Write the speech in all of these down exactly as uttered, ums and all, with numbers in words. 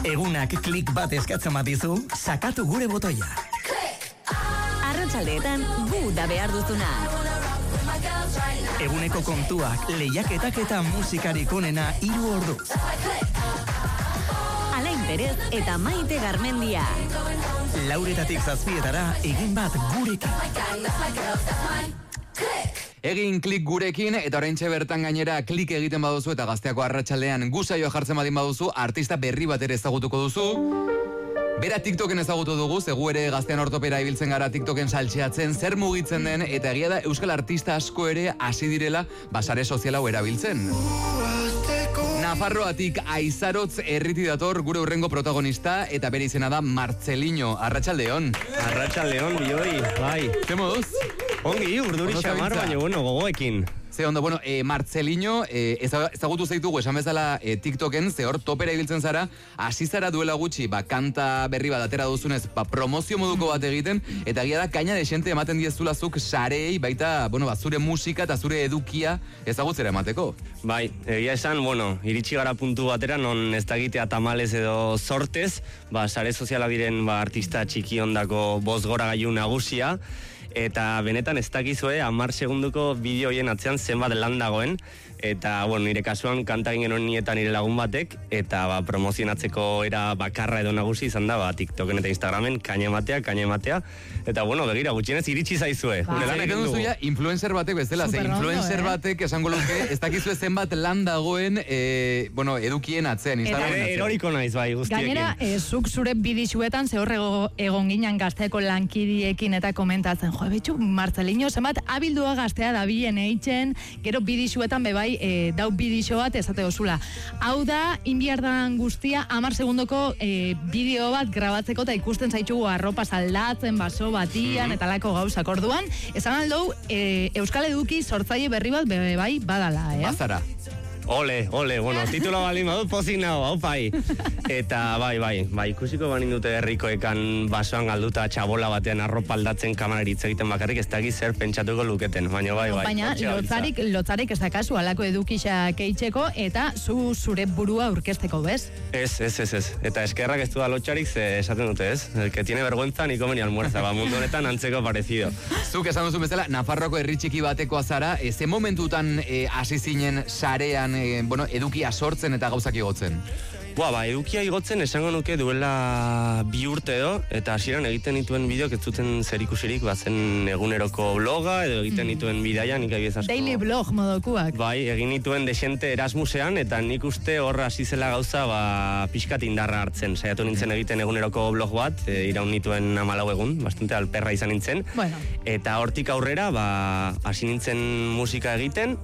Egunak klik bat eskatzen badizu, sakatu gure botoia. Arratsaldeetan gu da behar duzuna. Eguneko kontuak, lehiaketak eta musikarik onena hiru ordu. Alain Perez eta Maite Garmendia. Lauretatik zazpietara egin bat gurekin. Egin klik gurekin eta oraintxe bertan gainera klik egiten baduzu eta Gazteako arratsaldean gusaioa jartzen badin baduzu, artista berri bat ere ezagutuko duzu. Bera TikToken ezagutu dugu, zegu ere Gaztean ortopera ibiltzen gara TikToken saltxeatzen, zer mugitzen den, eta egia da euskal artista asko ere hasi direla basare sozial hau erabiltzen. Nafarroatik Aizarotz erriti dator gure urrengo protagonista, eta bere izena da Martzelinho. Arratsaldeon. Arratsaldeon, bioi, bai. Ze moduz? Ongi, urduri xamar, baina bueno, gogoekin. Ze ondo, bueno, eh, Martzelinho, eh, ezagutu zaitugu esan bezala eh, TikToken, ze hor topera ibiltzen zara, hasi zara duela gutxi, ba, kanta berri bat atera duzunez, ba, promozio moduko bat egiten, eta egia da, kaina desente ematen diezulazuk sarei, baita, bueno, ba, zure musika eta zure edukia ezagutzera emateko. Bai, egia esan, bueno, iritsi gara puntu batera, non ez dakitea tamalez edo sortez, ba, sare soziala diren, ba, artista txiki ondako bost gora gailu nagusia, eta benetan ez dakizue hamar segunduko bideoien atzean zenbat lan dagoen, eta bueno, nire kasuan kanta egin genuen ni eta nire lagun batek, eta ba, promozionatzeko era bakarra edo nagusi izan da, ba, TikToken eta Instagramen kaina ematea, kaina ematea, eta bueno, begira, gutxienez iritsi zaizue. Ba, zer egin duzu ja, influencer batek bezala, ze influencer eh? batek esango luke, ez dakizue zenbat lan dagoen, e, bueno, edukien atzean, Instagramen atzean. Eroriko naiz, bai, guztiekin. Gainera, e, zuk zure bidixuetan, ze horrego egon ginen Gazteako lankidiekin eta komentatzen, jo, betxu, Martzelinho, zenbat abildua Gaztea da bien eitzen, gero bidixuetan bebai, e, dau bidixo bat ezate osula. Hau da, inbiardan guztia, hamar segundoko e, bideo bat grabatzeko eta ikusten zaitugu arropa saldatzen, baso batian, mm-hmm. eta lako gauzak orduan, esan aldou, e, Euskal Eduki sortzaile berri bat bebai badala, eh? Bazara. Ole, ole, bueno, titulo balin badut pozik nago, hau pai. Eta bai, bai, bai, ikusiko banin dute herrikoekan basoan galduta txabola batean arropa aldatzen kamareritz egiten bakarrik, ez dakiz zer pentsatuko luketen, baina bai, bai. Baina lotzarik, lotzarik ez dakazu alako edukisa keitzeko eta zu zure burua aurkezteko, bez? Ez, ez, ez, ez. Eta eskerrak ez du da lotxarik, ze esaten dute, ez? El que tiene vergüenza ni come ni almuerza, ba, mundu honetan antzeko parecido. Zuk esan duzu bezala, Nafarroako herri txiki batekoa zara, e, ze momentutan hasi e, zinen sarean E, bueno, edukia sortzen eta gauzak igotzen? Boa, ba, edukia igotzen esango nuke duela bi urte edo, eta hasieran egiten dituen bideok ez zuten zer ikusirik, bazen eguneroko bloga, edo egiten dituen bidaia, nik abiez asko. Daily blog modokuak. Bai, egin dituen desente Erasmusean, eta nik uste horra hasi zela gauza, ba, pixkat indarra hartzen. Saiatu nintzen egiten eguneroko blog bat, e, iraun nituen hamalau egun, bastante alperra izan nintzen. Bueno. Eta hortik aurrera, ba, hasi nintzen musika egiten,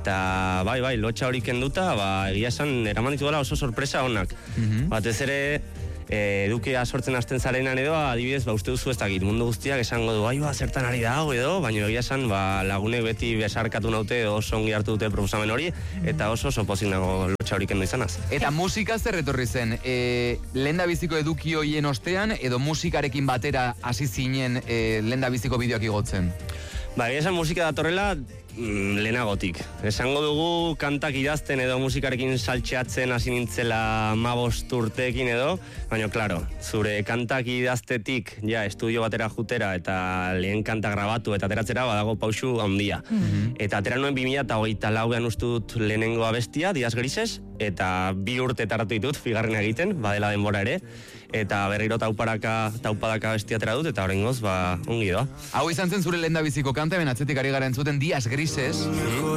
eta bai, bai, lotxa hori kenduta, ba, egia esan, eraman ditu dela oso sorpresa onak. Mm-hmm. Batez ere, e, edukia sortzen hasten zarenan edo, adibidez, ba, uste duzu ez dakit, mundu guztiak esango du, bai, ba, zertan ari da hau edo, baina egia esan, ba, lagunek beti besarkatu naute, oso ongi hartu dute proposamen hori, eta oso oso pozik nago lotxa hori kendu izanaz. Eta musika zer etorri zen, e, lenda biziko eduki hoien ostean, edo musikarekin batera hasi zinen e, lenda biziko bideoak igotzen? Ba, egia esan musika datorrela, lehenagotik. Esango dugu kantak idazten edo musikarekin saltxeatzen hasi nintzela mabost urteekin edo, baina, klaro, zure kantak idaztetik, ja, estudio batera jutera eta lehen kanta grabatu eta ateratzera badago pausu handia. Mm-hmm. Eta atera nuen bi mila hogeita lauean uste dut lehenengo abestia, Dias Grises, eta bi urte taratu ditut, bigarren egiten, badela denbora ere, eta berriro tauparaka, taupadaka bestia atera dut, eta horrengoz, ba, ongi doa. Hau izan zen zure lenda biziko kanta, ben atzetik ari gara entzuten Dias Grises.